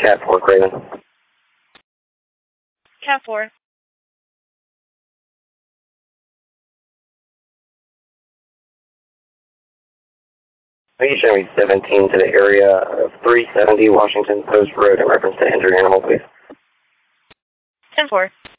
Cat 4, Craven. Cat 4. Please show me 17 to the area of 370 Washington Post Road in reference to injured animal, please. 10-4.